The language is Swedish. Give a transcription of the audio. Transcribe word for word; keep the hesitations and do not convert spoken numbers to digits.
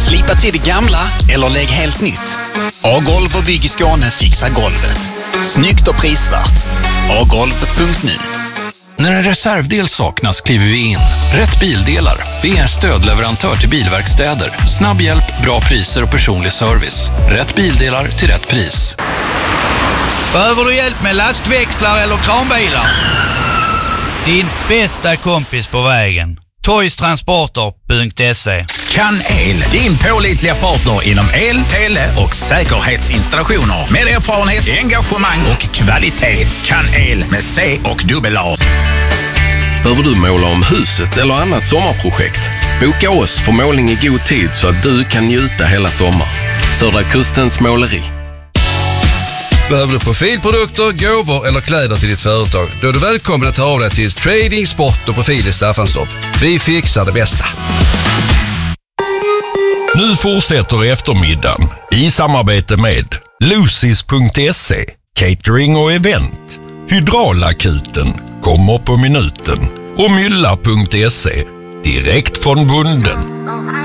Slipa till det gamla eller lägg helt nytt. A-golv och Bygg i Skåne fixar golvet. Snyggt och prisvärt. a golv punkt nu. När en reservdel saknas kliver vi in. Rätt Bildelar. Vi är stödleverantör till bilverkstäder. Snabb hjälp, bra priser och personlig service. Rätt Bildelar till rätt pris. Behöver du hjälp med lastväxlar eller kranbilar? Din bästa kompis på vägen. toys transporter punkt se. Kan El, din pålitliga partner inom el, tele och säkerhetsinstallationer. Med erfarenhet, engagemang och kvalitet. Kan El med C och dubbel A. Behöver du måla om huset eller annat sommarprojekt? Boka oss för målning i god tid så att du kan njuta hela sommaren. Södra Kustens måleri. Behöver du profilprodukter, gåvor eller kläder till ditt företag? Då är du välkommen att ta av dig till Trading, Sport och Profil i Staffanstorp. Vi fixar det bästa. Nu fortsätter eftermiddagen i samarbete med Lucis punkt se, catering och event. Hydraulakuten kommer på minuten och Mylla punkt se, direkt från bunden.